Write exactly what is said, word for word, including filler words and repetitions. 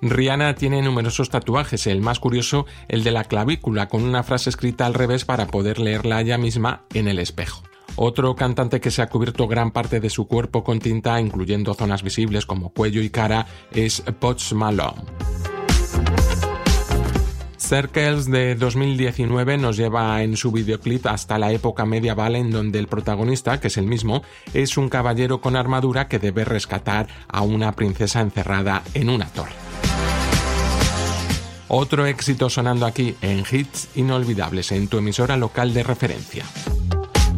Rihanna tiene numerosos tatuajes, el más curioso el de la clavícula, con una frase escrita al revés para poder leerla ella misma en el espejo. Otro cantante que se ha cubierto gran parte de su cuerpo con tinta, incluyendo zonas visibles como cuello y cara, es Post Malone. Circles de dos mil diecinueve nos lleva en su videoclip hasta la época medieval, en donde el protagonista, que es el mismo, es un caballero con armadura que debe rescatar a una princesa encerrada en una torre. Otro éxito sonando aquí en Hits Inolvidables, en tu emisora local de referencia.